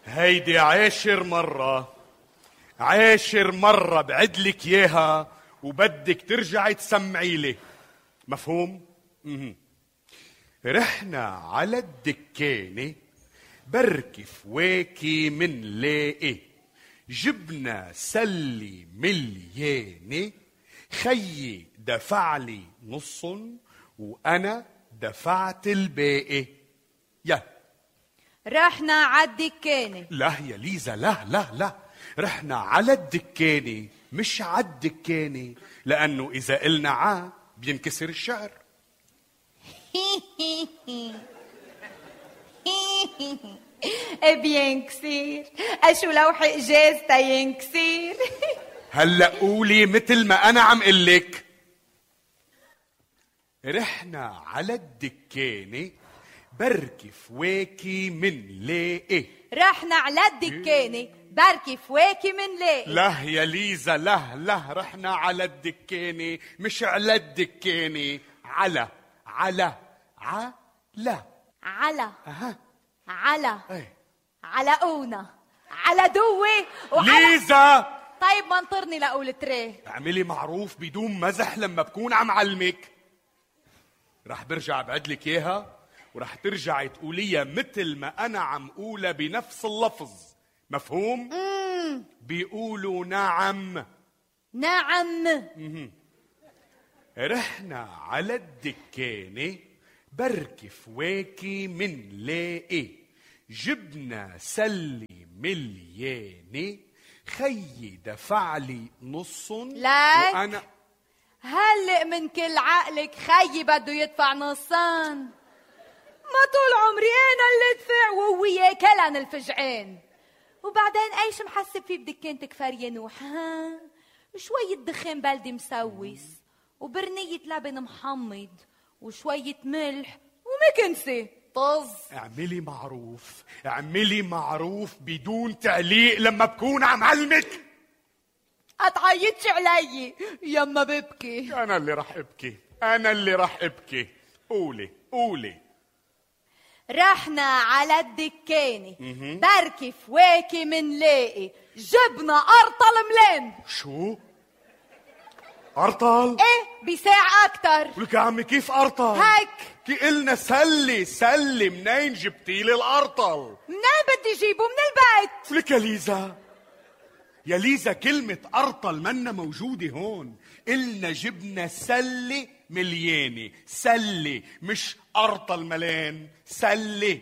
هيدي عاشر مرة بعدلك ياها وبدك ترجعي تسمعي لي. مفهوم؟ رحنا على الدكانة بركي فواكي منلاقي، جبنا سلي مليانة، خيي دفعلي نصن وأنا دفعت الباقي. يا رحنا على الدكانة. لا يا ليزا، لا رحنا على الدكانة مش على الدكانة، لأنه إذا قلنا عا بينكسر الشعر. بينكسر أشو لوح إجازتا ينكسر. هلأ قولي مثل ما أنا عم قلك. رحنا على الدكانة بركي فواكي منلاقي. رحنا على الدكانة بركي فواكي منلاقي. لا يا ليزا، لا رحنا على الدكانة مش على الدكانة. على أها على أونا على دوي ليزا. طيب ما انطرني لأقول تري. اعملي معروف بدون مزح لما بكون عم علمك. رح برجع بعدلك اياها ورح ترجعي تقوليها مثل ما انا عم قولها بنفس اللفظ. مفهوم؟ بيقولوا نعم. رحنا على الدكانة بركي فواكي منلاقي، جبنا سلي مليانة، خيي دفعلي نصن لك وأنا هلق من كل عقلك خيي بده يدفع نصان. ما طول عمري أنا اللي ادفع وهو كلن الفجعان. وبعدين ايش محسب فيه بدكانتك فرية نوح؟ ها شوية دخان بلدي مسوس وبرنية لبن محمض وشوية ملح ومكنسة طز. اعملي معروف بدون تعليق لما بكون عم علمك. اتعيطش علي يما ببكي. انا اللي رح ابكي. قولي. رحنا على الدكانة بركي فواكي منلاقي، جبنا أرطل ملان. شو؟ أرطل؟ ايه بساعة أكتر. ولك يا عمي كيف أرطل؟ هيك كي قلنا سلي منين جبتيلي الأرطل؟ منين بدي جيبه؟ من البيت. ولك يا ليزا كلمة أرطل منا موجودة هون. قلنا جبنا سلي مليانة، سلي مش أرطل ملان، سلي.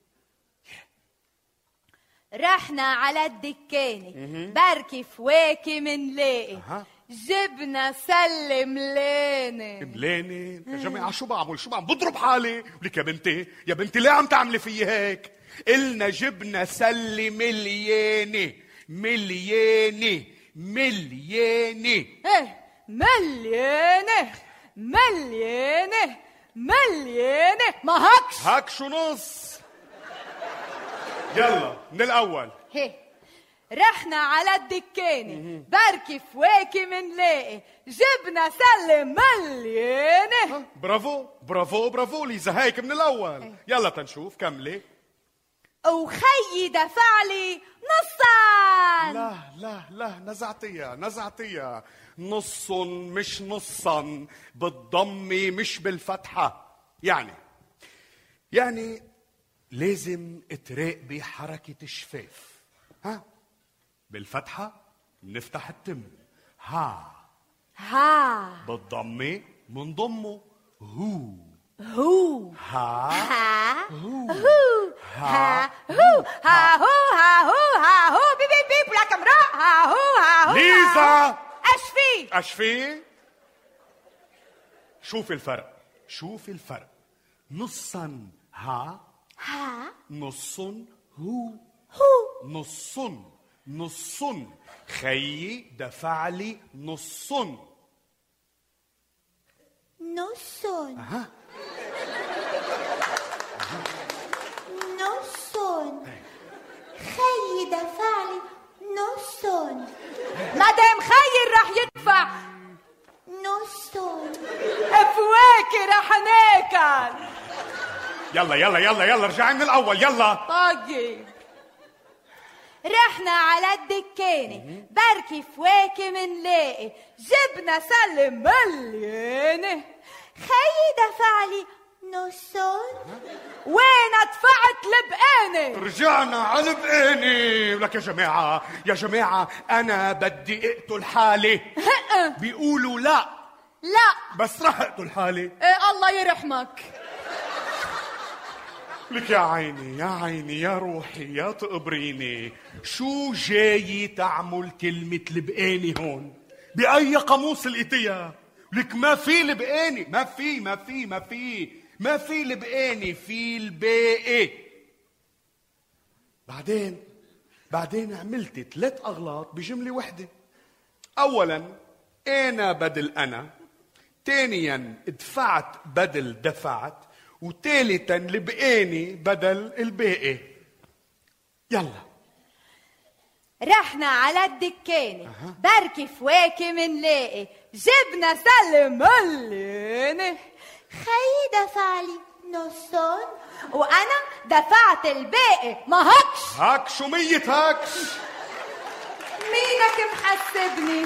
رحنا على الدكانة بركي فواكي منلاقي، جبنا سلي ملانة. يا جماعة شو بعمل بضرب حالي. ولك يا بنتي ليه عم تعملي فيي هيك؟ قلنا جبنا سلي مليانة. ايه مليانة ما هاك شو نص. يلا من الأول. رحنا على الدكانة بركي فواكي منلاقي، جبنا سلة مليانة. برافو ليزا، هيك من الأول. يلا تنشوف كملي. وخيي دفعلي نصان. لا نزعتيها. نص مش نصا، بالضمة مش بالفتحة. يعني لازم تراقبي حركة الشفاف. بالفتحة نفتح التم. ها بالضمة منضمه. هو ها بيب ولا كاميرا. ها ليزا أشفي. شوف الفرق. نصا ها نص هو نص خيي دفعلي نص. خيي دفعلي نص. مدام خيي رح يدفع نص فواكه رح ناكل. يلا رجعي من الأول. يلا طيب رحنا على الدكانة بركي فواكه منلاقي جبنا سلة مليانة خيي دفعلي نصون وين دفعت البقانة. رجعنا على البقانة. ولك يا جماعة أنا بدي أقتل حالي. بيقولوا لا بس رح أقتل حالي. إيه الله يرحمك. لك يا عيني يا روحي يا تقبريني، شو جاي تعمل كلمة لبقاني هون؟ بأي قاموس لقيتيها؟ لك ما في لبقاني، ما في لبقاني، في الباقي. بعدين عملت 3 أغلاط بجملة وحدة. أولا أنا بدل أنا، ثانيا دفعت بدل دفعت، وثالثا لبقاني بدل الباقي. يلا رحنا على الدكانة بركي فواكه منلاقي جبنا سلة مليانة خيي دفعلي نصون وانا دفعت الباقي. ما هكش ومية هكش. مينك محسبني؟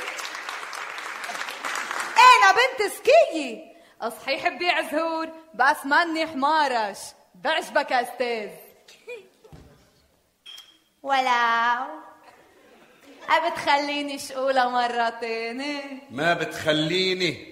انا بنت سكية صحيح ببيع زهور بس ماني حمارش. بعجبك يا استاذ؟ ولو بتخليني شقولة مرة تاني؟ ما بتخليني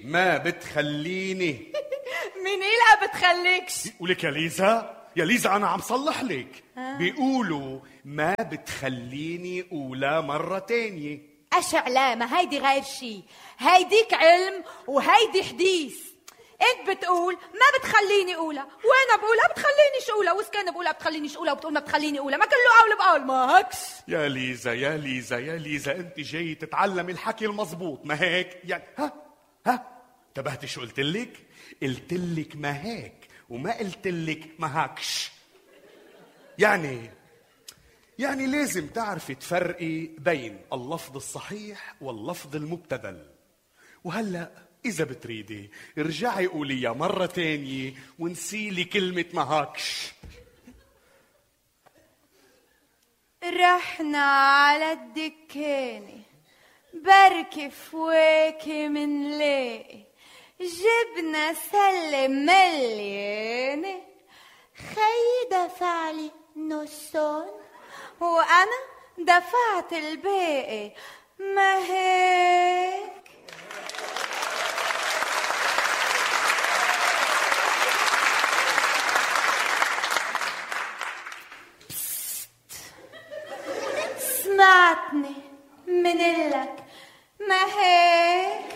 مين إلا بتخليكش؟ ولك يا ليزا أنا عم صلح لك. بيقولوا ما بتخليني أولى مرة تانية. أش علامة هيدي غير شي، هيديك علم وهيدي حديث. انت بتقول ما بتخليني اولى وانا بقول بتخلينيش اولى، وسكان بقول بتخلينيش اولى وبتقول ما بتخليني اولى، ما كله قول بقول. ما هكش يا ليزا انت جاي تتعلم الحكي المضبوط ما هيك يعني. انتبهتي شو قلت لك ما هيك وما قلت لك ما هكش. يعني لازم تعرفي تفرقي بين اللفظ الصحيح واللفظ المبتذل. وهلأ إذا بتريدي ارجعي قوليها مرة تانية ونسيلي كلمة ما هاكش. رحنا على الدكانة بركي فواكه منلاقي جبنا سلة مليانة خيي دفعلي نصون وانا دفعت الباقي. ما هيك؟ سمعتني منلك ما هيك؟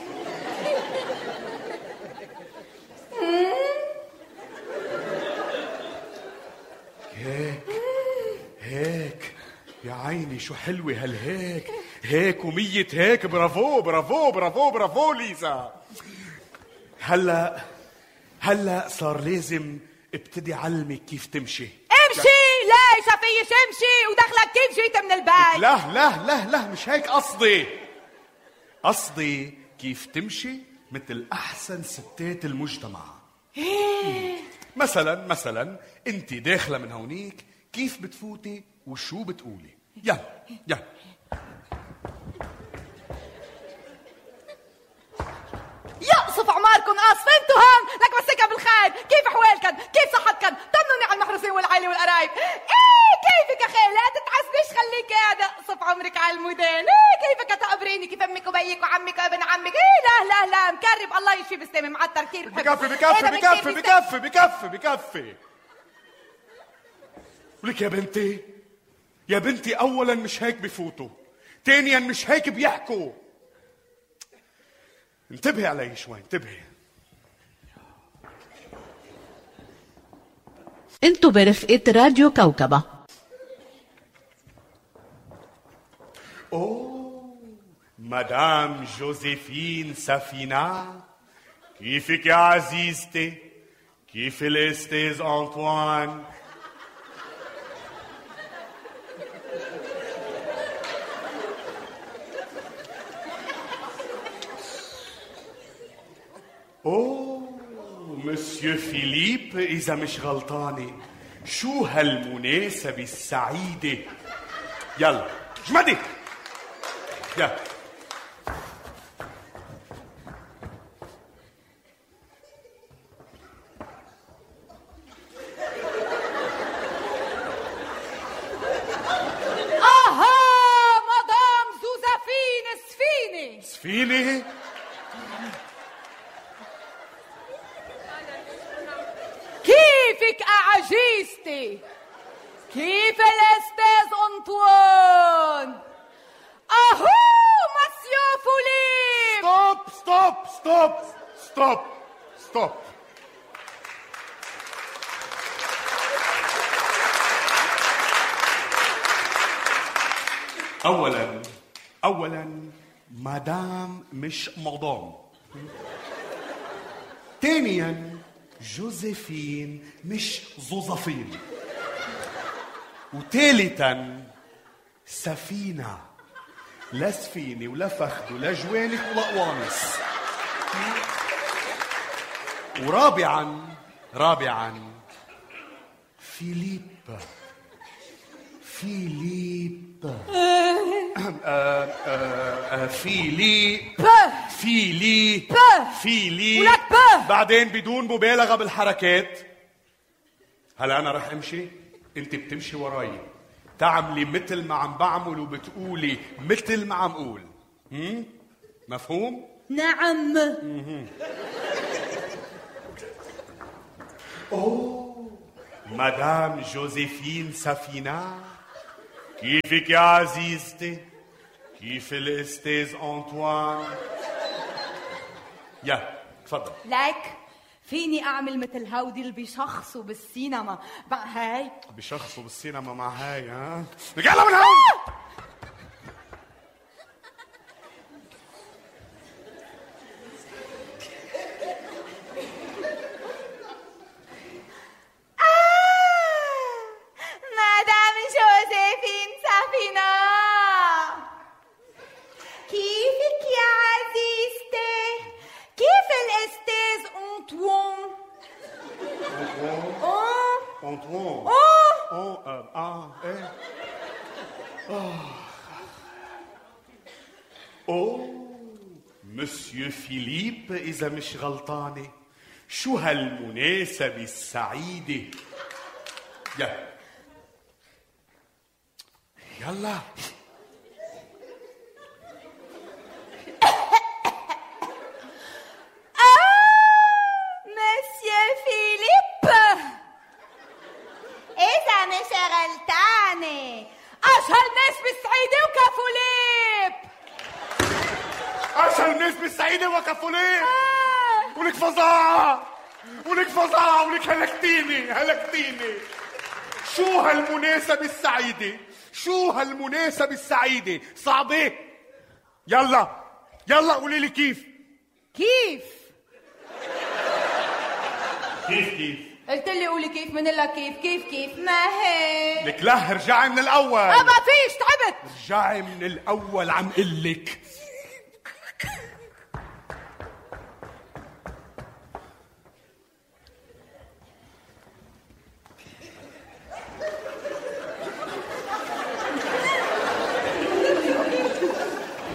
هيك يا عيني شو حلوة هيك ومية هيك. برافو ليزا. هلا صار لازم ابتدي علمك كيف تمشي. امشي؟ لا شفيش امشي ودخلك كيف جيت من البيت؟ لا مش هيك قصدي كيف تمشي مثل احسن ستات المجتمع. مثلا انت داخله من هونيك كيف بتفوتي وشو بتقولي. يلا يقصف عماركم انتوا هون لك مسكها بالخير. كيف حوالكن؟ كيف صحتكن؟ طمنوني على المحروسين والعائله والقرايب. كيفك يا خالة؟ لا تتعسبيش خليك قاعدة. اقصف عمرك على الموديل. كيفك تقبريني كيف امك وبيك وعمك وابن عمك. لا مكرب الله يشفي بالسامي مع التركير. بكفي. ولك يا بنتي اولا مش هيك بفوتوا، ثانيا مش هيك بيحكوا. انتبهي علي شوي انتبهي. انتوا برفقة راديو كوكبة. مدام جوزيفين سفينة، كيفك يا عزيزتي؟ كيف الاستاذ أنطوان؟ مسيو فيليب إذا مش غلطاني، شو هالمناسبة السعيدة يلا جمدي يلا. مدام زوزفين سفينة. سفينة؟ كيفك أعجيزتي؟ كيف الأستاذ أنطوان؟ مسيو فوليب. ستوب. اولا مدام مش مدام. ثانيا جوزيفين مش زوزفين. وثالثا سفينة، لا سفينة ولا فخد ولا جوانك ولا قوانص. ورابعا فيليب ولك با. بعدين بدون مبالغة بالحركات. هلا أنا رح أمشي، أنت بتمشي وراي، تعملي مثل ما عم بعمل وبتقولي مثل ما عم قول. مفهوم؟ نعم. مدام جوزيفين سفينة، كيفك يا عزيزتي؟ كيف الأستاذ أنطوان؟ يا تفضل. لك فيني أعمل مثل هودي اللي بيشخصوا بالسينما مع هاي؟ بشخصوا بالسينما مع هاي؟ ها؟ يلا من هون. مدام جوزيفين سفينة، كيفك يا عزيزتي؟ كيف الأستاذ أنطوان؟ أنطوان. مسيو فيليب إذا مش غلطانة، شو هالمناسبة السعيدة. يلا مسيو فيليب، إذا مش غلطانة أشهر ناس بالسعيدة وكفوليب. أشهر الناس بالسعيدة وكفوليب. ولك فظاعة ولك هلكتيني. شو هالمناسبة السعيدة صعبة. يلا قولي لي كيف قلت لي قولي كيف، من لك كيف ما هيك. لك لا ارجعي من الأول. ما فيش، تعبت. ارجعي من الأول عم قلك.